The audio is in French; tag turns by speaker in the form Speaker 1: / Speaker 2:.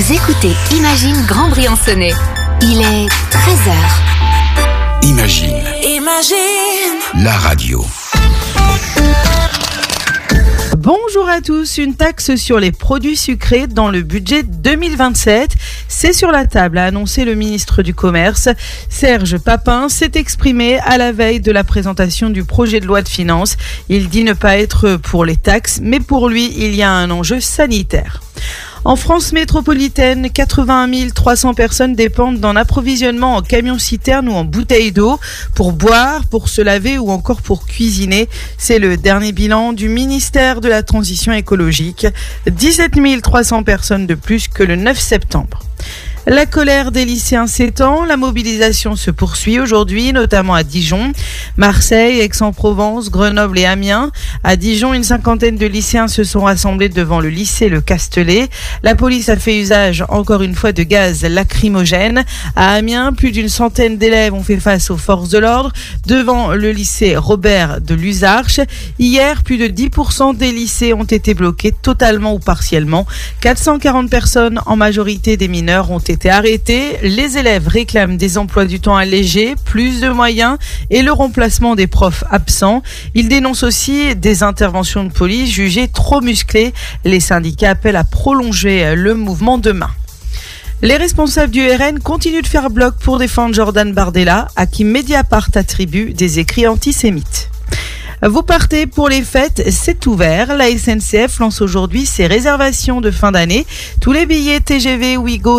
Speaker 1: Vous écoutez Imagine Grand Briançonnais. Il est 13h.
Speaker 2: Imagine. La radio.
Speaker 3: Bonjour à tous, une taxe sur les produits sucrés dans le budget 2027. C'est sur la table, a annoncé le ministre du Commerce. Serge Papin s'est exprimé à la veille de la présentation du projet de loi de finances. Il dit ne pas être pour les taxes, mais pour lui, il y a un enjeu sanitaire. En France métropolitaine, 81 300 personnes dépendent d'un approvisionnement en camions-citernes ou en bouteilles d'eau pour boire, pour se laver ou encore pour cuisiner. C'est le dernier bilan du ministère de la Transition écologique. 17 300 personnes de plus que le 9 septembre. La colère des lycéens s'étend, la mobilisation se poursuit aujourd'hui, notamment à Dijon, Marseille, Aix-en-Provence, Grenoble et Amiens. À Dijon, une cinquantaine de lycéens se sont rassemblés devant le lycée Le Castellet. La police a fait usage, encore une fois, de gaz lacrymogène. À Amiens, plus d'une centaine d'élèves ont fait face aux forces de l'ordre devant le lycée Robert de Luzarches. Hier, plus de 10% des lycées ont été bloqués totalement ou partiellement. 440 personnes, en majorité des mineurs, ont été arrêtés. Les élèves réclament des emplois du temps allégés, plus de moyens et le remplacement des profs absents. Ils dénoncent aussi des interventions de police jugées trop musclées. Les syndicats appellent à prolonger le mouvement demain. Les responsables du RN continuent de faire bloc pour défendre Jordan Bardella, à qui Mediapart attribue des écrits antisémites. Vous partez pour les fêtes, c'est ouvert. La SNCF lance aujourd'hui ses réservations de fin d'année. Tous les billets TGV Ouigo